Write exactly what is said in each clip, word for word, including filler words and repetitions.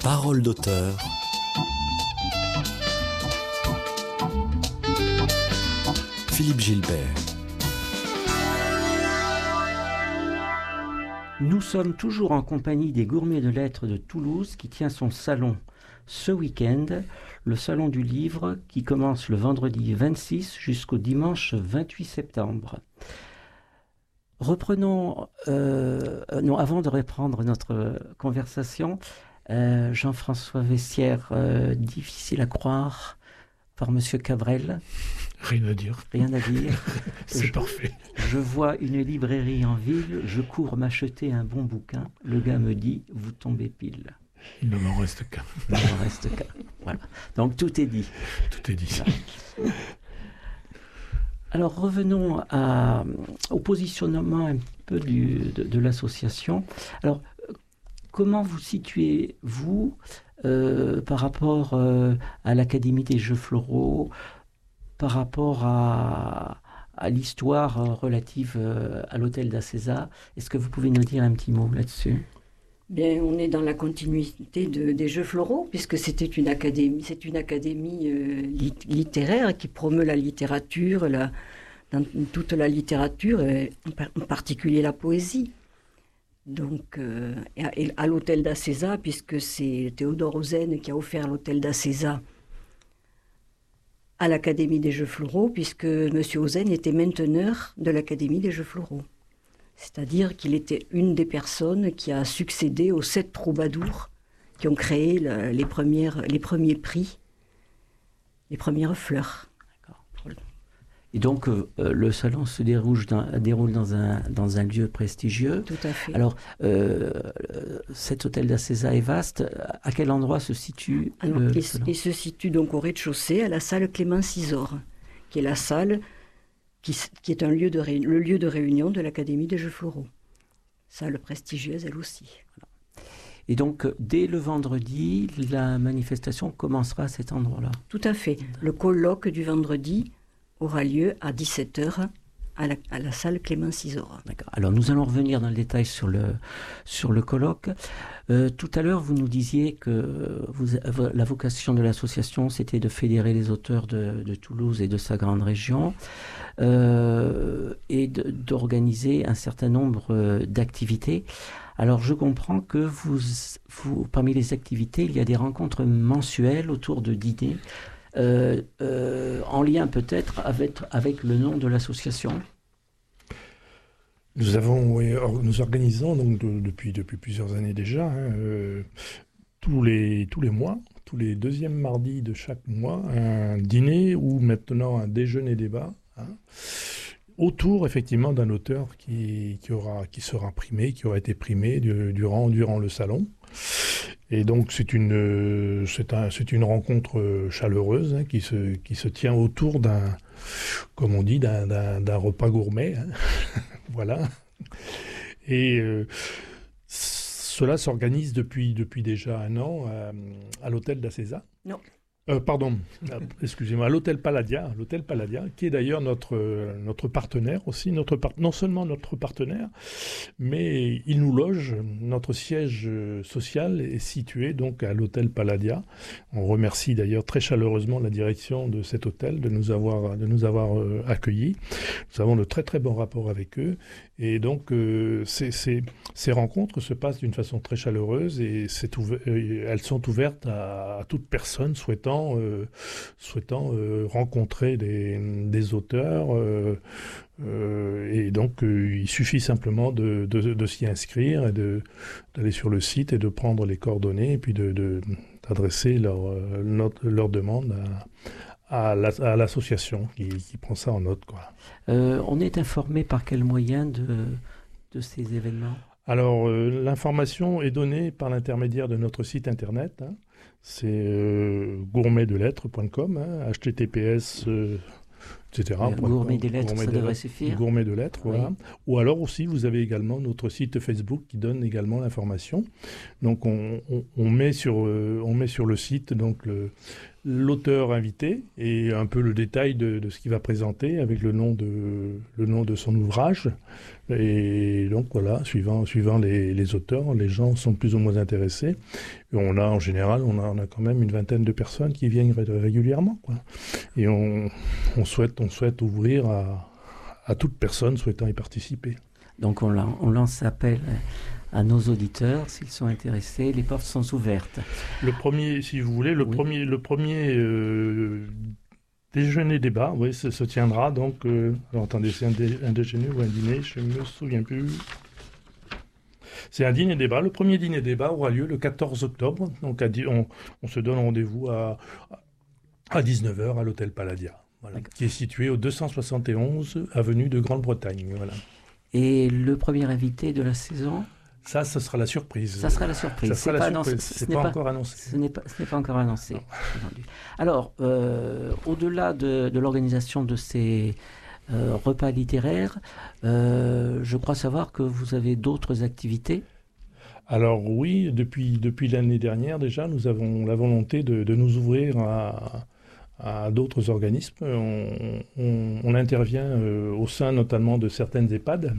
Parole d'auteur. Philippe Gilbert. Nous sommes toujours en compagnie des Gourmets de Lettres de Toulouse qui tient son salon ce week-end, le salon du livre qui commence le vendredi vingt-six jusqu'au dimanche vingt-huit septembre. Reprenons, euh, non, avant de reprendre notre conversation, euh, Jean-François Vessière, euh, difficile à croire par Monsieur Cabrel. Rien à dire. Rien à dire. C'est je, parfait. Je vois une librairie en ville, je cours m'acheter un bon bouquin. Le gars me dit, vous tombez pile. Il ne m'en reste qu'un. Il ne m'en reste qu'un. Voilà. Donc tout est dit. Tout est dit. Voilà. Alors revenons à, au positionnement un peu du, de, de l'association. Alors comment vous situez-vous euh, par rapport euh, à l'Académie des Jeux Floraux, par rapport à, à l'histoire relative euh, à l'hôtel d'Acésa? Est-ce que vous pouvez nous dire un petit mot là-dessus? Bien, on est dans la continuité de, des Jeux Floraux, puisque c'était une académie, c'est une académie euh, lit- littéraire qui promeut la littérature, la, dans toute la littérature, et en particulier la poésie. Donc, euh, et à, à l'hôtel d'Acésa, puisque c'est Théodore Ozenne qui a offert l'hôtel d'Acésa à l'Académie des Jeux Floraux, puisque M. Ozenne était mainteneur de l'Académie des Jeux Floraux. C'est-à-dire qu'il était une des personnes qui a succédé aux sept troubadours qui ont créé le, les, premières, les premiers prix, les premières fleurs. D'accord. Et donc, euh, le salon se déroule dans, déroule dans, un, dans un lieu prestigieux. Tout à fait. Alors, euh, cet hôtel d'Acésa est vaste. À quel endroit se situe Alors, le il, salon ? Il se situe donc au rez-de-chaussée, à la salle Clément Cisor, qui est la salle... Qui, qui est un lieu de ré, le lieu de réunion de l'Académie des Jeux Floraux. Salle prestigieuse, elle aussi. Et donc, dès le vendredi, la manifestation commencera à cet endroit-là. Tout à fait. Le colloque du vendredi aura lieu à dix-sept heures à la, à la salle Clément Cisor. D'accord. Alors, nous allons revenir dans le détail sur le, sur le colloque. Euh, tout à l'heure, vous nous disiez que vous, la vocation de l'association, c'était de fédérer les auteurs de, de Toulouse et de sa grande région. Euh, et de, d'organiser un certain nombre euh, d'activités. Alors je comprends que vous, vous, parmi les activités, il y a des rencontres mensuelles autour de dîners, euh, euh, en lien peut-être avec, avec le nom de l'association. Nous avons, oui, nous organisons donc de, depuis depuis plusieurs années déjà, hein, euh, tous les tous les mois, tous les deuxièmes mardis de chaque mois, un dîner ou maintenant un déjeuner débat. Hein, autour effectivement d'un auteur qui, qui, aura, qui sera primé, qui aura été primé du, durant, durant le salon. Et donc c'est une, c'est un, c'est une rencontre chaleureuse hein, qui, se, qui se tient autour d'un, comme on dit, d'un, d'un, d'un repas gourmet. Hein. Voilà. Et euh, cela s'organise depuis, depuis déjà un an à, à l'hôtel d'Acésa. Non. Euh, pardon, excusez-moi, à l'hôtel Palladia, l'hôtel Palladia, qui est d'ailleurs notre euh, notre partenaire aussi, notre par- non seulement notre partenaire, mais il nous loge. Notre siège social est situé donc à l'hôtel Palladia. On remercie d'ailleurs très chaleureusement la direction de cet hôtel de nous avoir de nous avoir euh, accueillis. Nous avons de très très bons rapports avec eux et donc euh, ces, ces ces rencontres se passent d'une façon très chaleureuse et c'est ouver- euh, elles sont ouvertes à, à toute personne souhaitant Euh, souhaitant euh, rencontrer des, des auteurs euh, euh, et donc euh, il suffit simplement de, de, de s'y inscrire et de, d'aller sur le site et de prendre les coordonnées et puis de, de, d'adresser leur, notre, leur demande à, à, la, à l'association qui, qui prend ça en note, quoi. Euh, on est informé par quel moyen de, de ces événements ? Alors, euh, l'information est donnée par l'intermédiaire de notre site internet. Hein. C'est euh, gourmet de lettres point com, hein, H T T P S, euh, et cetera. Gourmet des lettres, gourmet ça de devrait lettres, suffire. Gourmet de lettres, Oui. voilà. Ou alors aussi, vous avez également notre site Facebook qui donne également l'information. Donc, on, on, on met sur, euh, on met sur le site donc le, l'auteur invité et un peu le détail de, de ce qu'il va présenter avec le nom de, le nom de son ouvrage. Et donc voilà, suivant, suivant les, les auteurs, les gens sont plus ou moins intéressés. Et on a en général, on a, on a quand même une vingtaine de personnes qui viennent ré- régulièrement, quoi. Et on, on, souhaite, on souhaite ouvrir à, à toute personne souhaitant y participer. Donc on, lan- on lance appel à nos auditeurs, s'ils sont intéressés, les portes sont ouvertes. Le premier, si vous voulez, le Oui. premier, le premier euh, déjeuner débat, oui, se, se tiendra donc. Euh, alors attendez, c'est un, dé, un déjeuner ou un dîner, je ne me souviens plus. C'est un dîner débat. Le premier dîner débat aura lieu le quatorze octobre. Donc à, on, on se donne rendez-vous à, à dix-neuf heures à l'hôtel Palladia, voilà, qui est situé au deux cent soixante et onze avenue de Grande-Bretagne. Voilà. Et le premier invité de la saison, Ça, ce sera la surprise. ça sera la surprise. Ça C'est sera la pas surprise. annoncé- C'est ce n'est pas pas- encore annoncé. Ce n'est pas, ce n'est pas encore annoncé. Entendu. Alors, euh, au-delà de, de l'organisation de ces euh, repas littéraires, euh, je crois savoir que vous avez d'autres activités. Alors oui, depuis, depuis l'année dernière déjà, nous avons la volonté de, de nous ouvrir à, à d'autres organismes. On, on- on intervient euh, au sein notamment de certaines EHPAD.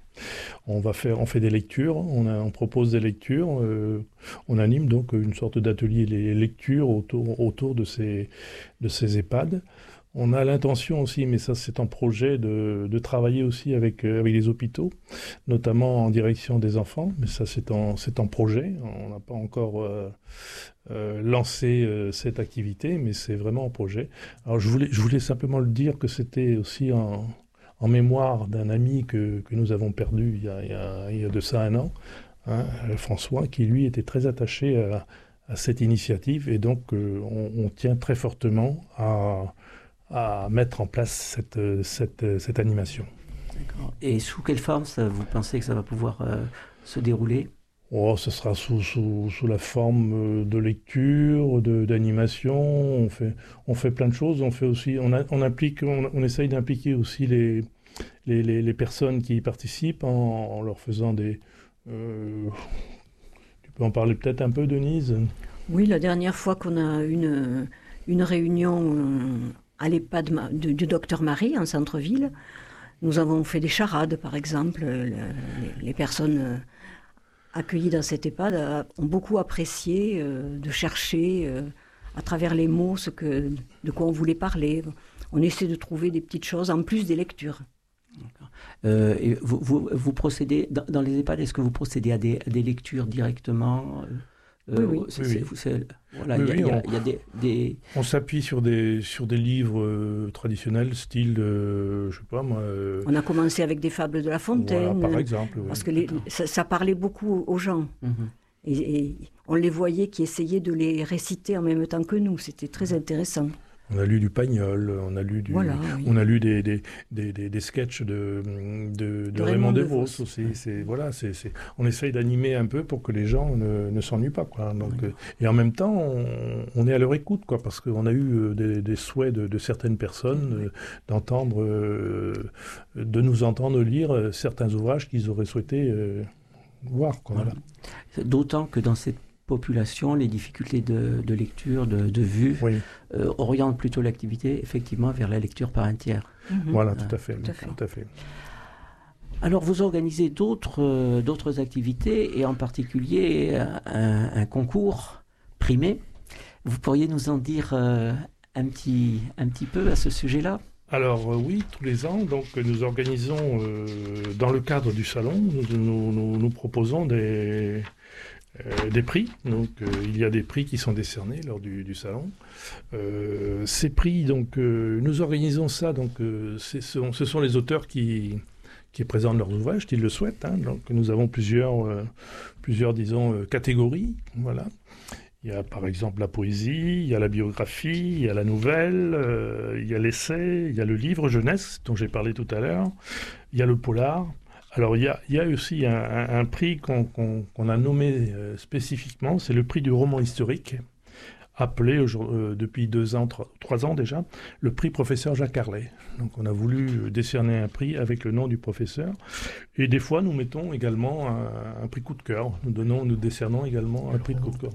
On, va faire, on fait des lectures, on, a- on propose des lectures, euh, on anime donc une sorte d'atelier les lectures autour, autour de, ces, de ces EHPAD. On a l'intention aussi, mais ça c'est en projet, de, de travailler aussi avec, euh, avec les hôpitaux, notamment en direction des enfants, mais ça c'est en, c'est en projet. On n'a pas encore euh, euh, lancé euh, cette activité, mais c'est vraiment en projet. Alors je voulais, je voulais simplement le dire que c'était aussi en, en mémoire d'un ami que, que nous avons perdu il y a, il y a, il y a de ça un an, hein, François, qui lui était très attaché à, à cette initiative, et donc euh, on, on tient très fortement à à mettre en place cette, cette, cette animation. D'accord. Et sous quelle forme ça, vous pensez que ça va pouvoir euh, se dérouler? Oh, ce sera sous, sous, sous la forme de lecture, de, d'animation. On fait, on fait plein de choses. On, fait aussi, on, a, on, implique, on, on essaye d'impliquer aussi les, les, les, les personnes qui y participent en, en leur faisant des... Euh, tu peux en parler peut-être un peu, Denise? Oui, la dernière fois qu'on a une, une réunion euh, à l'EHPAD ma- du, du docteur Marie, en centre-ville, nous avons fait des charades, par exemple. Le- les, les personnes euh, accueillies dans cette EHPAD euh, ont beaucoup apprécié euh, de chercher euh, à travers les mots ce que, de quoi on voulait parler. On essaie de trouver des petites choses en plus des lectures. Euh, et vous, vous, vous procédez, dans, dans les EHPAD, est-ce que vous procédez à des, à des lectures directement? Euh, Oui, oui. c'est- Oui, c'est- oui. c'est- voilà, Oui, il y a- oui, il y a, on- il y a des, des- On s'appuie sur des, sur des livres euh, traditionnels, style, euh, je sais pas moi... euh, On a commencé avec des fables de La Fontaine, voilà, par exemple. oui. parce que les- ça, ça parlait beaucoup aux gens. Mhm. Et, et on les voyait qui essayaient de les réciter en même temps que nous. C'était très intéressant. On a lu du Pagnol, on a lu, du, Voilà, oui. on a lu des, des, des, des, des sketchs de, de, de De Raymond Raymond DeVos DeVos. aussi. C'est, voilà, c'est, c'est, on essaye d'animer un peu pour que les gens ne, ne s'ennuient pas, quoi. Donc, euh, et en même temps, on, on est à leur écoute, quoi, parce qu'on a eu euh, des, des souhaits de, de certaines personnes euh, d'entendre, euh, de nous entendre lire euh, certains ouvrages qu'ils auraient souhaité euh, voir, quoi. Voilà. D'autant que dans cette population, les difficultés de, de lecture, de, de vue, Oui, euh, orientent plutôt l'activité effectivement vers la lecture par un tiers. Mhm. voilà, Ah, tout à fait, tout à fait. tout à fait. Alors, vous organisez d'autres euh, d'autres activités et en particulier euh, un, un concours primé. Vous pourriez nous en dire euh, un petit un petit peu à ce sujet-là? Alors euh, oui, tous les ans, donc nous organisons euh, dans le cadre du salon, nous, nous, nous- nous proposons des, euh, des prix. Donc euh, il y a des prix qui sont décernés lors du, du salon. Euh, ces prix, donc euh, nous organisons ça. Donc euh, c'est- ce sont, ce sont les auteurs qui qui présentent leurs ouvrages, qui le souhaitent, hein. Donc nous avons plusieurs euh, plusieurs disons euh, catégories, voilà. Il y a par exemple la poésie, il y a la biographie, il y a la nouvelle, euh, il y a l'essai, il y a le livre jeunesse dont j'ai parlé tout à l'heure, il y a le polar. Alors il y a, il y a aussi un, un- un prix qu'on qu'on- qu'on a nommé euh, spécifiquement, c'est le prix du roman historique, appelé aujourd- euh, depuis deux ans, trois, trois ans déjà, le prix professeur Jacques Harlet. Donc on a voulu euh, décerner un prix avec le nom du professeur. Et des fois nous mettons également un, un prix coup de cœur. Nous donnons, nous décernons également un prix de coup de cœur.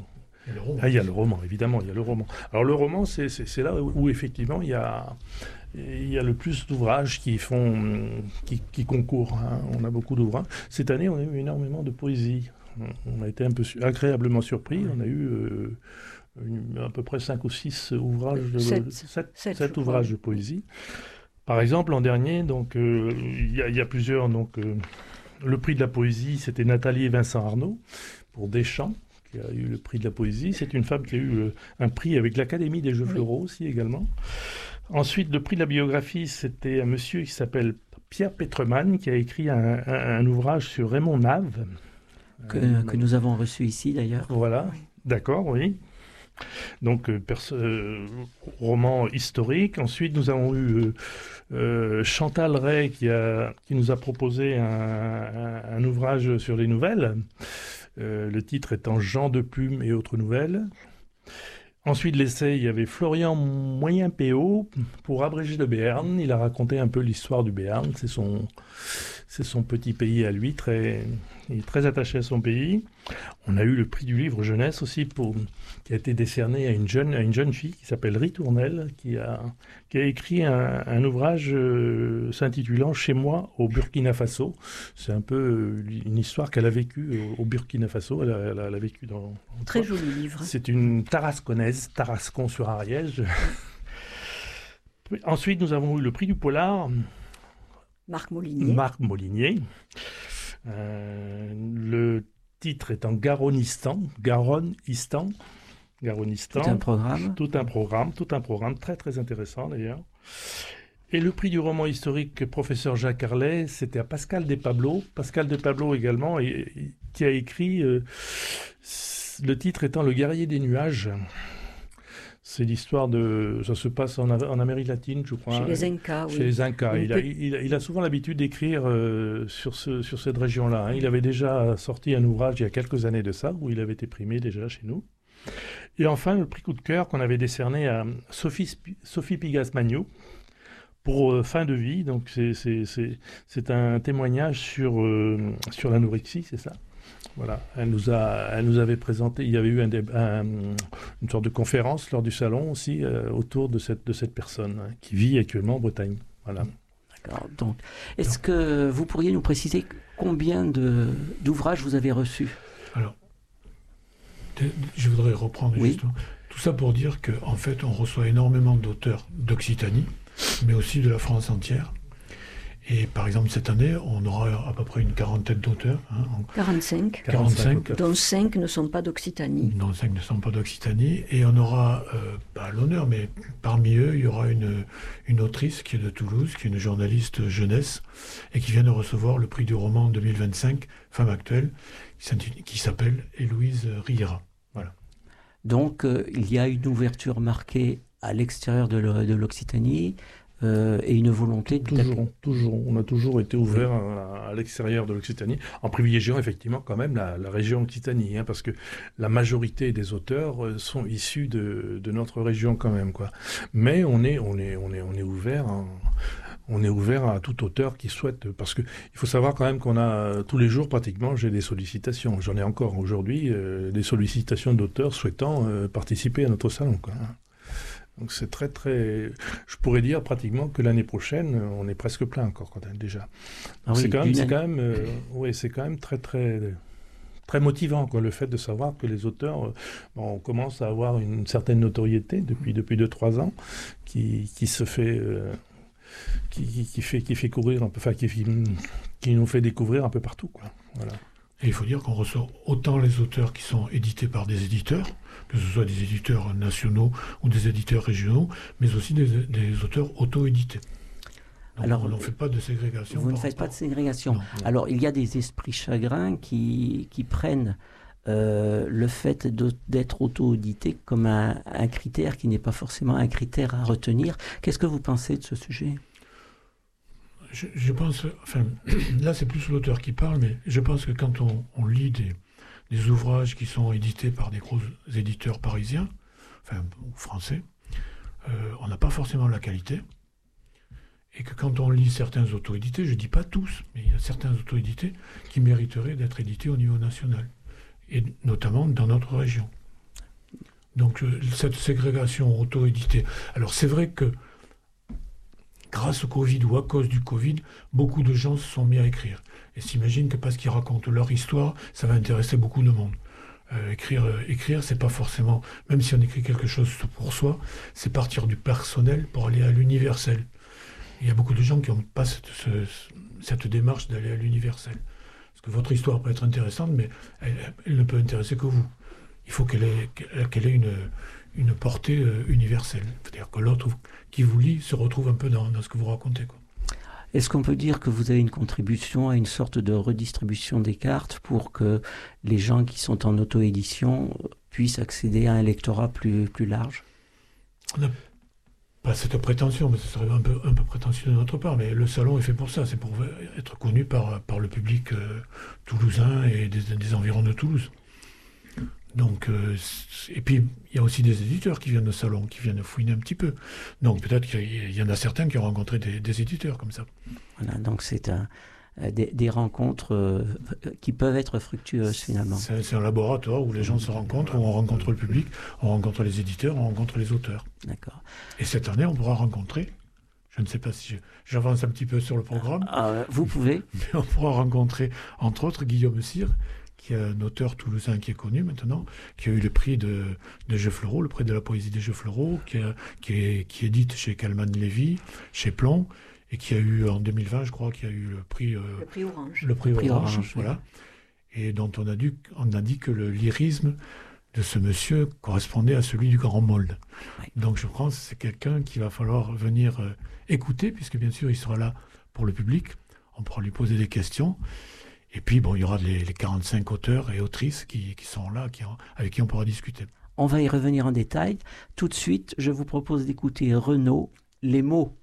Et le roman. Ah, il y a le roman, évidemment, il y a le roman. Alors le roman, c'est, c'est, c'est là où, où effectivement il y a, il y a le plus d'ouvrages qui font, qui, qui concourent. Hein. On a beaucoup d'ouvrages. Cette année, on a eu énormément de poésie. On a été un peu su- agréablement surpris. On a eu euh, une- à peu près cinq ou six ouvrages, de, Sept. sept, Sept, sept je crois. ouvrages de poésie. Par exemple, l'an dernier, donc euh, il y, a- il y a plusieurs. Donc euh, le prix de la poésie, c'était Nathalie et Vincent Arnaud pour Deschamps, qui a eu le prix de la poésie. C'est une femme qui a eu euh, un prix avec l'Académie des Jeux Oui. Floraux aussi également. Ensuite, le prix de la biographie, c'était un monsieur qui s'appelle Pierre Petreman, qui a écrit un, un- un ouvrage sur Raymond Nave. Que, Euh, que nous avons reçu ici d'ailleurs. Voilà, d'accord, oui. Donc, euh, perso- euh, roman historique. Ensuite, nous avons eu euh, euh, Chantal Ray qui, a, qui nous a proposé un, un- un ouvrage sur les nouvelles. Euh, le titre étant Jean de Plume et autres nouvelles. Ensuite, l'essai, il y avait Florian Moyen-P O pour abréger le Béarn. Il a raconté un peu l'histoire du Béarn. C'est son, c'est son petit pays à lui. Très, il est très attaché à son pays. On a eu le prix du livre jeunesse aussi, pour, qui a été décerné à une jeune, à une jeune fille qui s'appelle Ritournelle, qui a, qui a écrit un, un ouvrage euh, s'intitulant Chez moi au Burkina Faso. C'est un peu euh, une histoire qu'elle a vécue au, au Burkina Faso. Elle a, elle a, elle a vécu dans... Très joli livre. C'est une tarasconnaise, Tarascon sur Ariège. Ensuite, nous avons eu le prix du polar, Marc Molinier. Marc Molinier. Euh, le titre étant Garonistan, Garonistan, Garonistan. Tout un programme. Tout un programme, tout un programme très très intéressant d'ailleurs. Et le prix du roman historique professeur Jacques Arlet, c'était à Pascal Despablo. Pascal Despablo également, et, et, qui a écrit, euh, le titre étant Le guerrier des nuages. C'est l'histoire de... Ça se passe en, en Amérique latine, je crois. Chez les Incas, oui. Chez les Incas. Une Il a, petite- il, a, il a souvent l'habitude d'écrire euh, sur, ce, sur cette région-là. hein. Il avait déjà sorti un ouvrage il y a quelques années de ça, où il avait été primé déjà chez nous. Et enfin, le prix coup de cœur qu'on avait décerné à Sophie, Sp- Sophie Pigas-Magnou pour euh, Fin de vie. Donc, c'est, c'est, c'est, c'est un témoignage sur, euh, sur l'anorexie, c'est ça? Voilà, elle nous, a, elle nous avait présenté, il y avait eu un, dé- un- une sorte de conférence lors du salon aussi euh, autour de cette, de cette personne hein, qui vit actuellement en Bretagne. Voilà. D'accord. Donc, est-ce que vous pourriez nous préciser combien de, d'ouvrages vous avez reçus? Alors, de- je voudrais reprendre Oui. justement tout ça pour dire qu'en fait, on reçoit énormément d'auteurs d'Occitanie, mais aussi de la France entière. Et par exemple, cette année, on aura à peu près une quarantaine d'auteurs. Hein, en- quarante-cinq, quarante-cinq, dont cinq ne sont pas d'Occitanie. dont cinq ne sont pas d'Occitanie. Et on aura, euh, pas l'honneur, mais parmi eux, il y aura une, une autrice qui est de Toulouse, qui est une journaliste jeunesse, et qui vient de recevoir le prix du roman deux mille vingt-cinq, Femme actuelle, qui s'intitule- qui s'appelle Héloïse Riera. Voilà. Donc, euh, il y a une ouverture marquée à l'extérieur de, le- de l'Occitanie euh, et une volonté de... Toujours, toujours, on a toujours été ouvert à, à l'extérieur de l'Occitanie, en privilégiant effectivement quand même la, la région Occitanie, hein, parce que la majorité des auteurs euh, sont issus de, de notre région quand même, quoi. Mais on est, on est, on est, on est ouvert, hein, on est ouvert à tout auteur qui souhaite, parce que il faut savoir quand même qu'on a tous les jours pratiquement, j'ai des sollicitations, j'en ai encore aujourd'hui, euh, des sollicitations d'auteurs souhaitant euh, participer à notre salon, quoi. Donc c'est très très, je pourrais dire pratiquement que l'année prochaine, on est presque plein encore quand même, déjà. Ah c'est oui, quand même, d'une c'est année. quand même, euh, ouais, c'est quand même très très très motivant quoi, le fait de savoir que les auteurs, euh, bon, on commence à avoir une certaine notoriété depuis depuis deux trois ans, qui qui se fait euh, qui, qui, qui fait qui fait courir un peu, enfin qui qui nous fait découvrir un peu partout quoi. Voilà. Et il faut dire qu'on reçoit autant les auteurs qui sont édités par des éditeurs, que ce soit des éditeurs nationaux ou des éditeurs régionaux, mais aussi des, des auteurs auto-édités. Donc Alors, on n'en fait pas de ségrégation. Vous ne par faites pas rapport- de ségrégation. Non. Alors, il y a des esprits chagrins qui, qui prennent euh, le fait de- d'être auto-audité comme un, un critère qui n'est pas forcément un critère à retenir. Qu'est-ce que vous pensez de ce sujet? Je, je pense, enfin, là c'est plus l'auteur qui parle, mais je pense que quand on, on lit des, des ouvrages qui sont édités par des gros éditeurs parisiens, enfin, ou français, euh, on n'a pas forcément la qualité. Et que quand on lit certains auto-édités, je ne dis pas tous, mais il y a certains auto-édités qui mériteraient d'être édités au niveau national, et notamment dans notre région. Donc euh, cette ségrégation auto-éditée. Alors c'est vrai que grâce au Covid ou à cause du Covid, beaucoup de gens se sont mis à écrire. Et s'imaginent que parce qu'ils racontent leur histoire, ça va intéresser beaucoup de monde. Euh, écrire, euh, écrire, c'est pas forcément, même si on écrit quelque chose pour soi, c'est partir du personnel pour aller à l'universel. Il y a beaucoup de gens qui n'ont pas cette, ce, cette démarche d'aller à l'universel. Parce que votre histoire peut être intéressante, mais elle, elle ne peut intéresser que vous. Il faut qu'elle ait, qu'elle ait une, une portée euh, universelle. C'est-à-dire que l'autre qui vous lit se retrouve un peu dans, dans ce que vous racontez, quoi. Est-ce qu'on peut dire que vous avez une contribution à une sorte de redistribution des cartes pour que les gens qui sont en auto-édition puissent accéder à un lectorat plus, plus large ? On n'a pas cette prétention, mais ce serait un peu, un peu prétentieux de notre part, mais le salon est fait pour ça, c'est pour être connu par, par le public euh, toulousain et des, des environs de Toulouse. Donc, euh, et puis, il y a aussi des éditeurs qui viennent au salon, qui viennent fouiner un petit peu. Donc, peut-être qu'il y en a certains qui ont rencontré des, des éditeurs comme ça. Voilà, donc c'est un, des, des rencontres euh, qui peuvent être fructueuses, finalement. C'est, c'est un laboratoire où les gens se rencontrent, où on rencontre le public, on rencontre les éditeurs, on rencontre les auteurs. D'accord. Et cette année, on pourra rencontrer, je ne sais pas si je, j'avance un petit peu sur le programme. Ah, vous pouvez. Mais on pourra rencontrer, entre autres, Guillaume Cyr, qui est un auteur toulousain qui est connu maintenant, qui a eu le prix de, de Jeux Fleuraux, le prix de la poésie des Jeux Fleuraux, qui, a, qui, est, qui édite chez Calman Lévy, chez Plomb, et qui a eu en deux mille vingt, je crois, qui a eu le prix, euh, Le prix Orange. le prix Le prix Orange, Orange, voilà, et dont on a, dû, on a dit que le lyrisme de ce monsieur correspondait à celui du Grand Molde. Oui. Donc je pense que c'est quelqu'un qu'il va falloir venir euh, écouter, puisque bien sûr il sera là pour le public, on pourra lui poser des questions. Et puis, bon, il y aura les, les quarante-cinq auteurs et autrices qui, qui sont là, qui, avec qui on pourra discuter. On va y revenir en détail. Tout de suite, je vous propose d'écouter Renaud, Les mots.